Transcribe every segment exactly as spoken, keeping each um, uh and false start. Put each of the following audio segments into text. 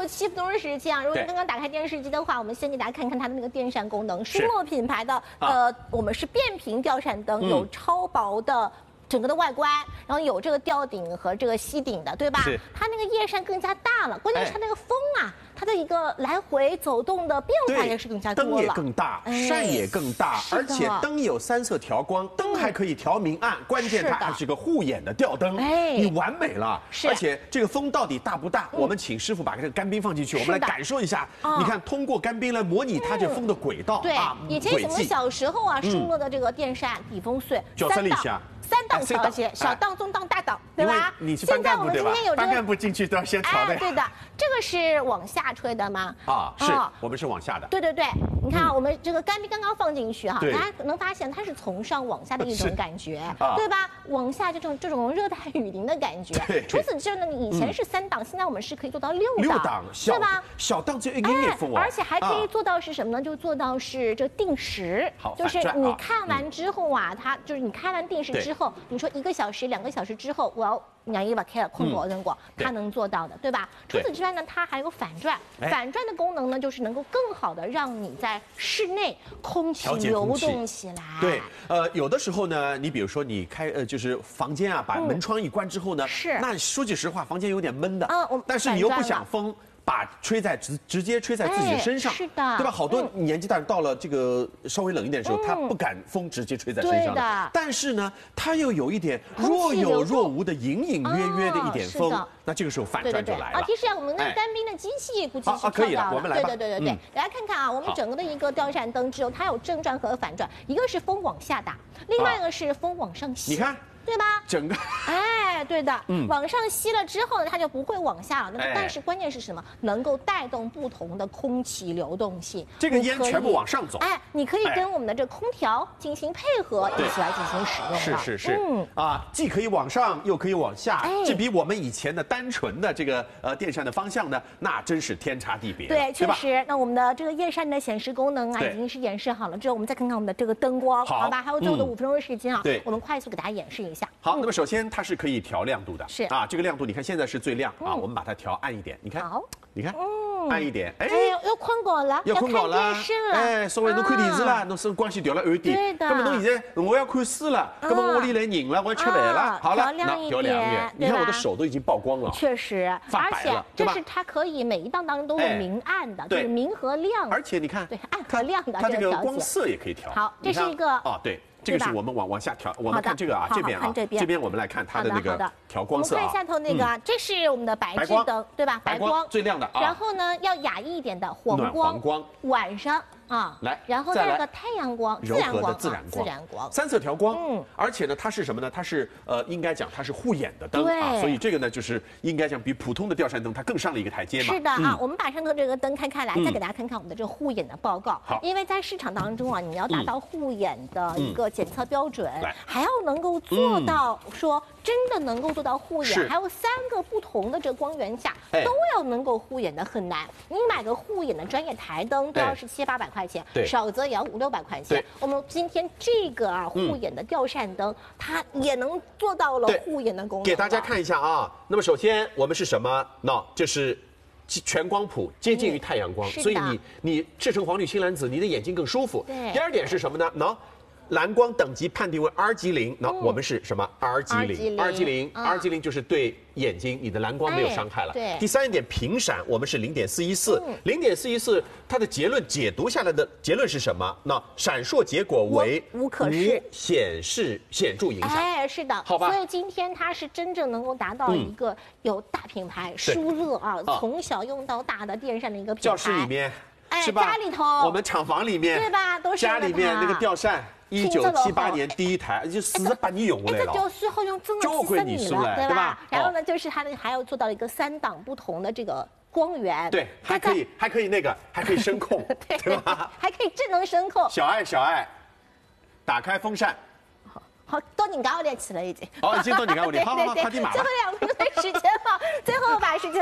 七分钟的时间啊，如果你刚刚打开电视机的话，我们先给大家看看它的那个电扇功能，舒诺品牌的，呃，我们是变频吊扇灯，有超薄的。 整个的外观，然后有这个吊顶和这个吸顶的，对吧？是。它那个叶扇更加大了，关键是它那个风啊，它的一个来回走动的变化也是更加多了。 灯也更大，扇也更大，而且灯有三色调光，灯还可以调明暗，关键它还是个护眼的吊灯，哎，你完美了。是。而且这个风到底大不大？我们请师傅把这个干冰放进去，我们来感受一下。你看，通过干冰来模拟它这风的轨道。 对，以前我们小时候啊，舒诺的这个电扇抵风碎， 三档。 三档调节，小档、中档、大档，对吧？ 你是班干部对吧？班干部进去都要先调的。 对的，这个是往下吹的吗？ 啊，是，我们是往下的。 对对对，你看啊，我们这个干冰刚刚放进去哈，大家能发现它是从上往下的一种感觉，对吧？往下这种这种热带雨林的感觉。对。除此之外呢，以前是三档，现在我们是可以做到六档， 六档，对吧？小档只有一点点风哦。 而且还可以做到是什么呢？就做到是这个定时，就是你看完之后啊，它就是你开完定时之后，你说一个。 小时、两个小时之后，我要让一把开了空多灯光，它能做到的，对吧？除此之外呢，它还有反转，反转的功能呢，就是能够更好的让你在室内空气流动起来。 对，呃，有的时候呢，你比如说你开呃，就是房间啊，把门窗一关之后呢，是，那说句实话，房间有点闷的，嗯，但是你又不想风。 把吹在直直接吹在自己的身上， 是的， 对吧？好多年纪大人到了这个稍微冷一点的时候，他不敢风直接吹在身上的。但是呢，它又有一点若有若无的隐隐约约的一点风，那这个时候反转就来了。 啊，其实啊，我们那个干冰的机器估计是可以了，我们来吧。 对对对对对，大家看看啊，我们整个的一个吊扇灯之后，它有正转和反转，一个是风往下打，另外一个是风往上吸。 你看。 对吧？ 整个， 哎，对的，嗯，往上吸了之后呢，它就不会往下了。那么，但是关键是什么？能够带动不同的空气流动性。 这个烟全部往上走。 哎，你可以跟我们的这空调进行配合，一起来进行使用。 是是是，嗯啊，既可以往上，又可以往下，这比我们以前的单纯的这个呃电扇的方向呢，那真是天差地别。 对，确实。那我们的这个叶扇的显示功能啊，已经是演示好了之后，我们再看看我们的这个灯光，好吧？还有最后的五分钟的时间啊，对，我们快速给大家演示一下。 好，那么首先它是可以调亮度的， 是啊，这个亮度你看现在是最亮啊，我们把它调暗一点，你看， 好， 你看，嗯，暗一点， 哎，要困觉了， 要困觉了，哎，所谓侬看电视啦，侬声光线调了暗一点， 对的。 那么侬现在我要看书了，那么屋里来人了，我要吃饭了，好了，那调亮一点，你看我的手都已经曝光了， 确实， 发白了， 这是它可以每一档当中都有明暗的，就是明和亮， 而且你看， 对，暗和亮的， 它这个光色也可以调。 好，这是一个啊，对。 这个是我们往往下调，我们看这个啊，这边啊，这边我们来看它的那个调光色啊。 我们看下头那个，这是我们的白炽灯，对吧？ 白光最亮的啊。 然后呢，要雅一点的黄光， 光晚上啊， 来， 然后再个太阳光， 柔和的自然光， 自然光， 三色调光。嗯，而且呢，它是什么呢？它是呃，应该讲它是护眼的灯啊，所以这个呢，就是应该讲比普通的吊扇灯它更上了一个台阶嘛。 是的啊，我们把上头这个灯开开来，再给大家看看我们的这个护眼的报告。 好， 因为在市场当中啊，你要达到护眼的一个检测标准。 还要能够做到说真的能够做到护眼，还有三个不同的这光源下都要能够护眼的很难。你买个护眼的专业台灯都要是七八百块钱，少则也要五六百块钱。我们今天这个啊护眼的吊扇灯，它也能做到了护眼的功能。 给大家看一下啊，那么首先我们是什么？那这是。 全光谱接近于太阳光，所以你你赤橙黄绿青蓝紫，你的眼睛更舒服。第二点是什么呢？喏。 蓝光等级判定为 R 级零，那我们是什么 R 级零 ？R 级零 ，R 级零就是对眼睛你的蓝光没有伤害了。 对。 第三一点，频闪我们是零点四一四，零点四一四它的结论解读下来的结论是什么？那闪烁结果为无可视， 显示显著影响。 哎，是的， 好吧。 所以今天它是真正能够达到一个有大品牌舒乐啊，从小用到大的电扇的一个品牌。 教室里面， 哎， 是吧？ 家里头， 我们厂房里面， 对吧？都是家里面那个吊扇。 一九七八年第一台，就四十八年用过来了。 这就是好用整了几十年了，对吧？然后呢，就是它的还要做到一个三档不同的这个光源， 对，还可以还可以那个还可以声控，对吧？ 还可以智能声控。 小爱小爱，打开风扇。 好，到你家屋里去了已经。 哦，已经到你家屋里，好好好，快点码。 最后两分钟的时间了，最后把时间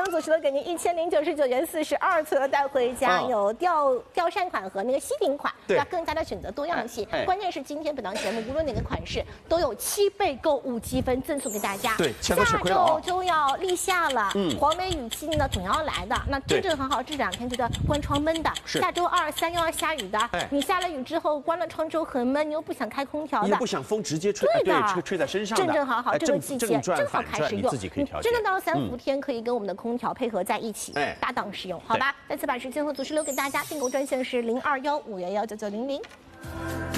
组除了给您一千零九十九元四十二寸的带回家， 哦、 有吊吊扇款和那个吸顶款， 对， 要更加的选择多样性。 哎哎、 关键是今天本档节目无论哪个款式都有七倍购物积分赠送给大家。 对，下周就要立夏了，嗯，黄梅雨季呢总要来的，那真正很好。这两天觉得关窗闷的，下周二三又要下雨的，哎、你下了雨之后关了窗之后很闷，你又不想开空调的， 也不想风直接吹， 对的， 吹吹在身上的， 正正好好这个季节正好开始用， 自己可以调节。 真的到三伏天可以跟我们的空调配合在一起，哎，搭档使用，好吧？再次把时间和组织留给大家，订购专线是零二幺五幺幺九九零零。